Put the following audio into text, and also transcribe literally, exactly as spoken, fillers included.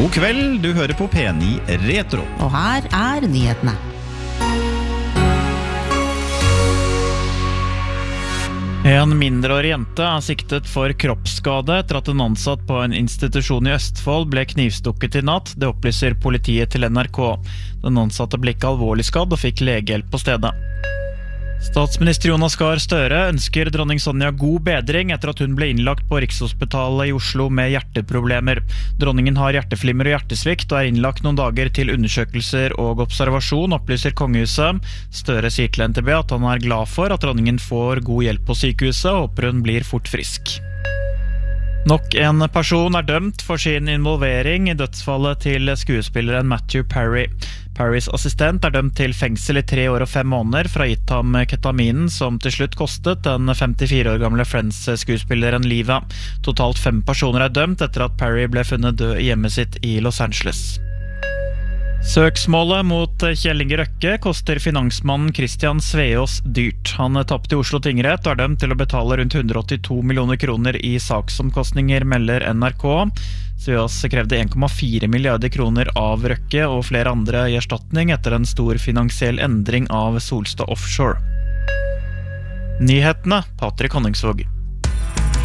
God kveld, du hører på P ni Retro. Og her er nyhetene. En mindreårig jente er siktet for kroppsskade etter at en ansatt på en institusjon i Østfold ble knivstukket i natt. Det opplyser politiet til N R K. Den ansatte ble ikke alvorlig skadd og fikk legehjelp på stedet. Statsminister Jonas Gahr Støre ønsker dronning Sonja god bedring etter at hun ble innlagt på Rikshospitalet i Oslo med hjerteproblemer. Dronningen har hjerteflimmer og hjertesvikt og er innlagt noen dager til undersøkelser og observasjon, opplyser kongehuset. Støre sier til N T B at han er glad for at dronningen får god hjelp på sykehuset og håper hun blir fort frisk. Nok en person er dømt for sin involvering i dødsfallet til skuespilleren Matthew Perry. Perrys assistent er dømt til fengsel i tre år og fem måneder for å ha gitt ham ketaminen som til slutt kostet den femtifire år gamle Friends-skuespilleren livet. Totalt fem personer er dømt etter at Perry ble funnet død i hjemmet sitt i Los Angeles. Søksmålet mot Kjell Inge Røkke koster finansmannen Christian Sveås dyrt. Han tappte i Oslo tingrett og er dømt til å betale rundt hundre åttito millioner kroner i saksomkostninger, melder N R K. Sveås krevde en komma fire milliarder kroner av Røkke og flere andre i erstatning etter en stor finansiell endring av Solstad Offshore. Nyhetene, Patrik Honningsvåg.